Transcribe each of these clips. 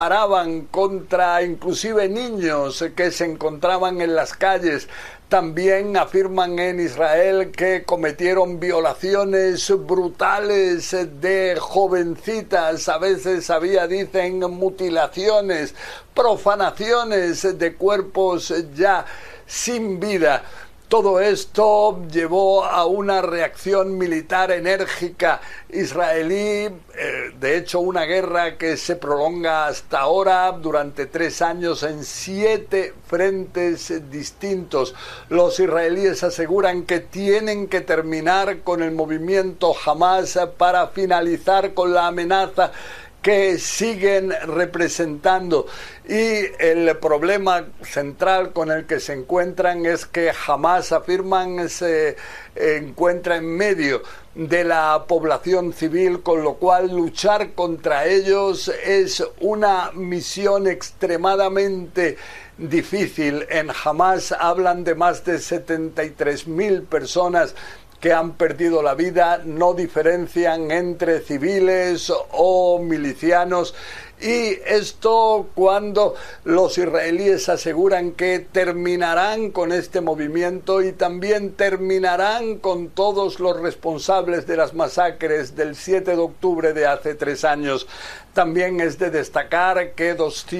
disparaban contra inclusive niños que se encontraban en las calles. También afirman en Israel que cometieron violaciones brutales de jovencitas, a veces dicen mutilaciones, profanaciones de cuerpos ya sin vida. Todo esto llevó a una reacción militar enérgica israelí, de hecho una guerra que se prolonga hasta ahora durante 3 años en 7 frentes distintos. Los israelíes aseguran que tienen que terminar con el movimiento Hamas para finalizar con la amenaza que siguen representando, y el problema central con el que se encuentran es que Hamas, afirman, se encuentra en medio de la población civil, con lo cual luchar contra ellos es una misión extremadamente difícil. En Hamas hablan de más de 73.000 personas que han perdido la vida, no diferencian entre civiles o milicianos, y esto cuando los israelíes aseguran que terminarán con este movimiento y también terminarán con todos los responsables de las masacres del 7 de octubre de hace 3 años. También es de destacar que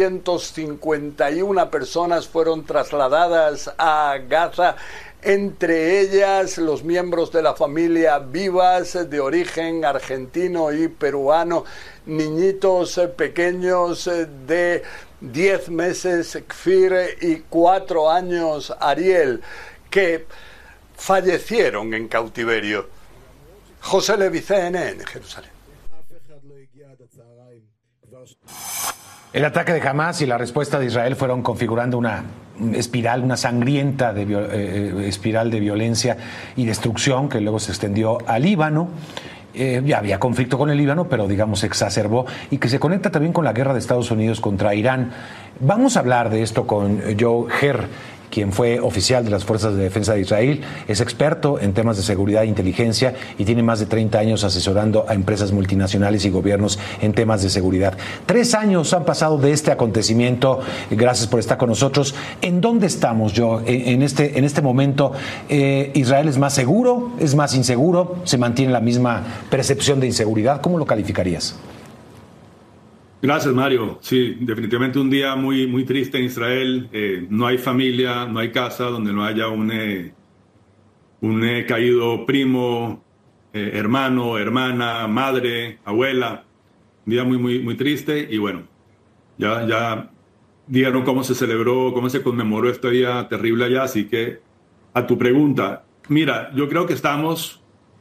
251 personas fueron trasladadas a Gaza, entre ellas los miembros de la familia Vivas, de origen argentino y peruano, niñitos pequeños de 10 meses, Kfir, y 4 años, Ariel, que fallecieron en cautiverio. José Levi, CNN, Jerusalén. El ataque de Hamas y la respuesta de Israel fueron configurando una espiral, una sangrienta espiral de violencia y destrucción que luego se extendió al Líbano. Ya había conflicto con el Líbano, pero digamos exacerbó, y que se conecta también con la guerra de Estados Unidos contra Irán. Vamos a hablar de esto con Joe Herr, quien fue oficial de las Fuerzas de Defensa de Israel, es experto en temas de seguridad e inteligencia y tiene más de 30 años asesorando a empresas multinacionales y gobiernos en temas de seguridad. 3 años han pasado de este acontecimiento. Gracias por estar con nosotros. ¿En dónde estamos, Joe? En este momento, ¿Israel es más seguro? ¿Es más inseguro? ¿Se mantiene la misma percepción de inseguridad? ¿Cómo lo calificarías? Gracias, Mario. Sí, definitivamente un día muy, muy triste en Israel. No hay familia, no hay casa donde no haya un caído primo, hermano, hermana, madre, abuela. Un día muy, muy, muy triste. Y bueno, ya dijeron cómo se celebró, cómo se conmemoró este día terrible allá. Así que a tu pregunta, mira, yo creo que estamos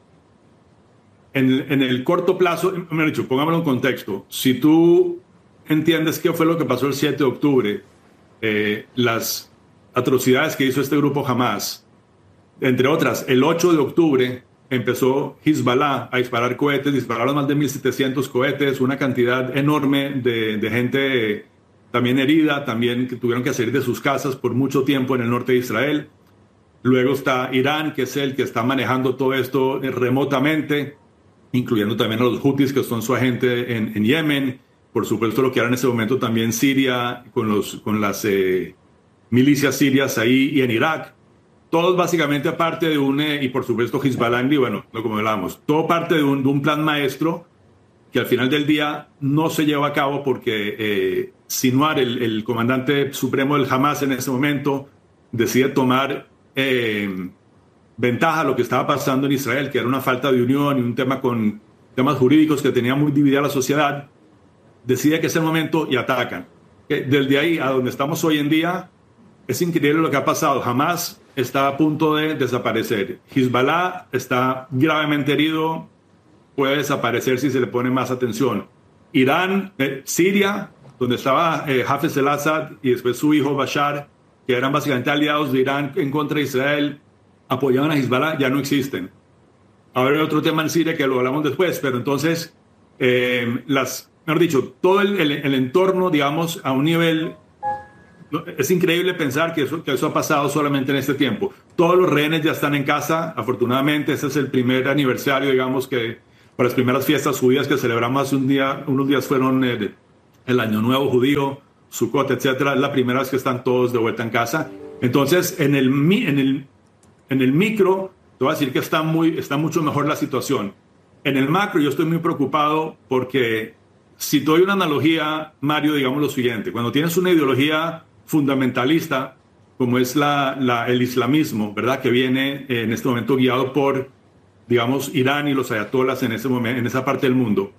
en el corto plazo, me han dicho, pongámoslo en contexto. Si tú entiendes qué fue lo que pasó el 7 de octubre, las atrocidades que hizo este grupo Hamas, entre otras, el 8 de octubre empezó Hezbollah a disparar cohetes, dispararon más de 1.700 cohetes, una cantidad enorme de gente también herida, también que tuvieron que salir de sus casas por mucho tiempo en el norte de Israel. Luego está Irán, que es el que está manejando todo esto remotamente, incluyendo también a los Houthis, que son su agente en Yemen. Por supuesto, lo que era en ese momento también Siria, con las milicias sirias ahí, y en Irak. Todos básicamente parte de y por supuesto Hezbollah, y bueno, como hablábamos, todo parte de un plan maestro que al final del día no se lleva a cabo porque Sinwar, el comandante supremo del Hamas en ese momento, decide tomar ventaja a lo que estaba pasando en Israel, que era una falta de unión y un tema con temas jurídicos que tenía muy dividida la sociedad. Decide que es el momento y atacan. Desde ahí a donde estamos hoy en día, es increíble lo que ha pasado. Hamas está a punto de desaparecer. Hezbollah está gravemente herido, puede desaparecer si se le pone más atención. Irán, Siria, donde estaba Hafez el-Assad y después su hijo Bashar, que eran básicamente aliados de Irán en contra de Israel, apoyaban a Hezbollah, ya no existen. Ahora hay otro tema en Siria que lo hablamos después, pero entonces, mejor dicho, todo el entorno, digamos, a un nivel, es increíble pensar que eso ha pasado solamente en este tiempo. Todos los rehenes ya están en casa, afortunadamente. Este es el primer aniversario, digamos, que para las primeras fiestas judías que celebramos hace unos días fueron el Año Nuevo judío, Sukkot, etcétera. Es la primera vez que están todos de vuelta en casa. Entonces, en el micro, te voy a decir que está mucho mejor la situación. En el macro, yo estoy muy preocupado porque, si te doy una analogía, Mario, digamos lo siguiente: cuando tienes una ideología fundamentalista, como es el islamismo, ¿verdad?, que viene en este momento guiado por, digamos, Irán y los ayatolas en esa parte del mundo,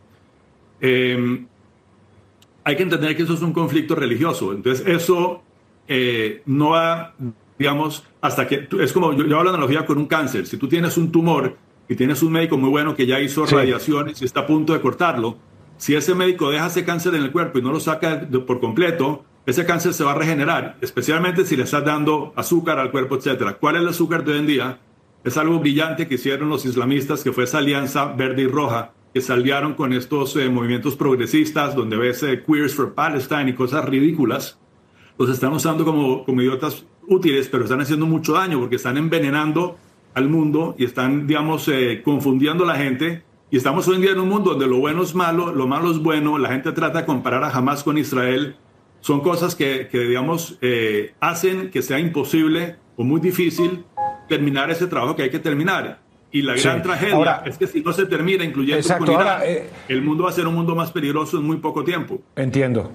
hay que entender que eso es un conflicto religioso. Entonces, eso no va, digamos, hasta que... Es como, yo hablo de analogía con un cáncer. Si tú tienes un tumor y tienes un médico muy bueno que ya hizo radiaciones y está a punto de cortarlo, si ese médico deja ese cáncer en el cuerpo y no lo saca por completo, ese cáncer se va a regenerar, especialmente si le estás dando azúcar al cuerpo, etc. ¿Cuál es el azúcar de hoy en día? Es algo brillante que hicieron los islamistas, que fue esa alianza verde y roja, que se aliaron con estos movimientos progresistas, donde ves Queers for Palestine y cosas ridículas. Los están usando como idiotas útiles, pero están haciendo mucho daño porque están envenenando al mundo y están, digamos, confundiendo a la gente. Y estamos hoy en día en un mundo donde lo bueno es malo, lo malo es bueno. La gente trata de comparar a Hamas con Israel. Son cosas que digamos, hacen que sea imposible o muy difícil terminar ese trabajo que hay que terminar. Y la gran tragedia es que si no se termina, incluyendo con Irán, el mundo va a ser un mundo más peligroso en muy poco tiempo. Entiendo.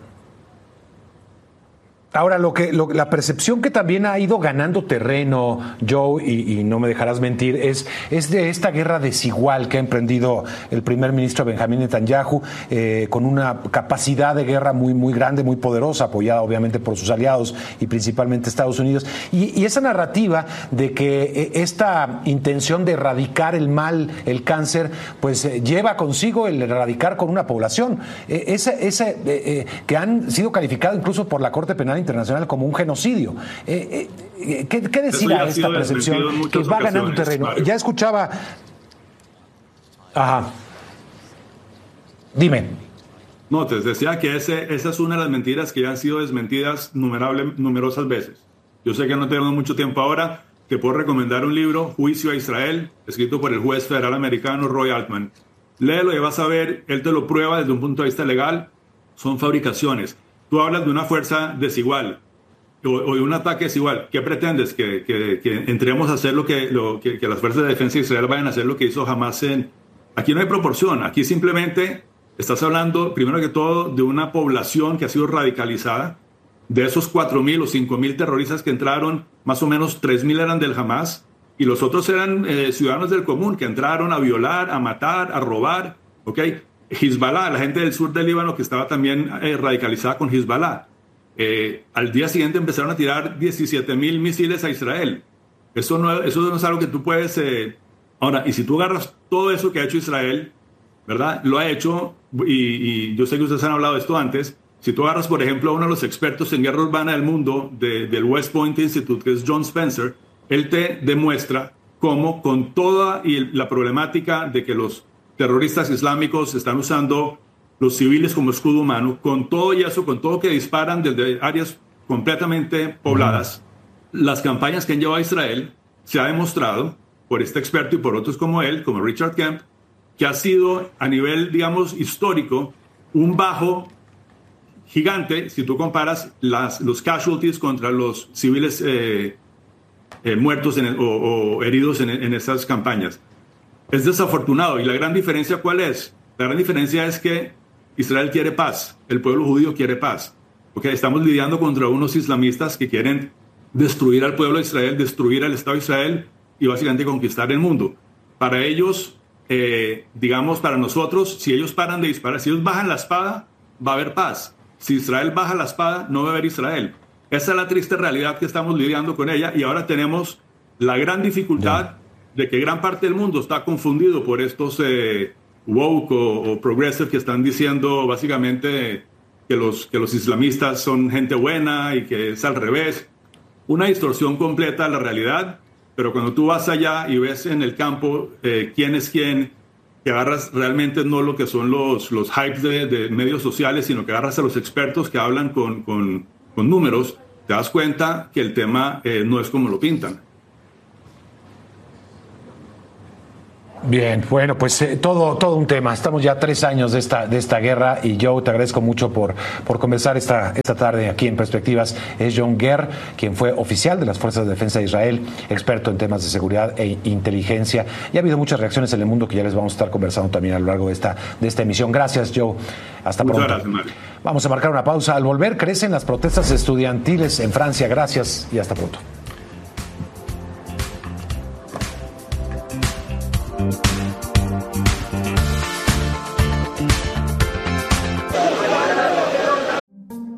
Ahora, la percepción que también ha ido ganando terreno, Joe, y no me dejarás mentir, es de esta guerra desigual que ha emprendido el primer ministro Benjamín Netanyahu, con una capacidad de guerra muy, muy grande, muy poderosa, apoyada obviamente por sus aliados y principalmente Estados Unidos. Y esa narrativa de que esta intención de erradicar el mal, el cáncer, pues lleva consigo el erradicar con una población. Que han sido calificados incluso por la Corte Penal Internacional como un genocidio. ¿Qué decir a esta percepción que va ganando terreno? Mario. Ya escuchaba... Ajá. Dime. No, te decía que esa es una de las mentiras que ya han sido desmentidas numerosas veces. Yo sé que no tengo mucho tiempo ahora, te puedo recomendar un libro, Juicio a Israel, escrito por el juez federal americano Roy Altman. Léelo y vas a ver, él te lo prueba desde un punto de vista legal. Son fabricaciones. Tú hablas de una fuerza desigual o de un ataque desigual. ¿Qué pretendes? ¿Que entremos a hacer que las fuerzas de defensa de Israel vayan a hacer lo que hizo Hamas Aquí no hay proporción. Aquí simplemente estás hablando, primero que todo, de una población que ha sido radicalizada. De esos 4.000 o 5.000 terroristas que entraron, más o menos 3.000 eran del Hamas y los otros eran ciudadanos del común que entraron a violar, a matar, a robar. ¿Ok? Hezbollah, la gente del sur del Líbano que estaba también radicalizada con Hezbollah. Al día siguiente empezaron a tirar 17.000 misiles a Israel. Eso no es algo que tú puedes... Ahora, y si tú agarras todo eso que ha hecho Israel, ¿verdad? Lo ha hecho, y yo sé que ustedes han hablado de esto antes. Si tú agarras, por ejemplo, a uno de los expertos en guerra urbana del mundo, del West Point Institute, que es John Spencer, él te demuestra cómo con toda la problemática de que los terroristas islámicos están usando los civiles como escudo humano, con todo y eso, con todo que disparan desde áreas completamente pobladas, las campañas que han llevado a Israel, se ha demostrado por este experto y por otros como él, como Richard Kemp, que ha sido a nivel, digamos, histórico, un bajo gigante si tú comparas los casualties contra los civiles muertos o heridos en estas campañas. Es desafortunado. ¿Y la gran diferencia cuál es? La gran diferencia es que Israel quiere paz, el pueblo judío quiere paz. Okay, estamos lidiando contra unos islamistas que quieren destruir al pueblo de Israel, destruir al Estado de Israel y básicamente conquistar el mundo. Para ellos, digamos, para nosotros, si ellos paran de disparar, si ellos bajan la espada, va a haber paz. Si Israel baja la espada, no va a haber Israel. Esa es la triste realidad que estamos lidiando con ella y ahora tenemos la gran dificultad de que gran parte del mundo está confundido por estos woke o progressive que están diciendo básicamente que los islamistas son gente buena y que es al revés. Una distorsión completa de la realidad, pero cuando tú vas allá y ves en el campo quién es quién, que agarras realmente no lo que son los hypes de medios sociales, sino que agarras a los expertos que hablan con números, te das cuenta que el tema no es como lo pintan. Bien, bueno, pues todo un tema. Estamos ya 3 años de esta guerra y Joe, te agradezco mucho por conversar esta tarde aquí en Perspectivas. Es John Ger, quien fue oficial de las Fuerzas de Defensa de Israel, experto en temas de seguridad e inteligencia. Y ha habido muchas reacciones en el mundo que ya les vamos a estar conversando también a lo largo de esta emisión. Gracias, Joe. Hasta pronto. Muchas gracias, Mario. Vamos a marcar una pausa. Al volver, crecen las protestas estudiantiles en Francia. Gracias y hasta pronto.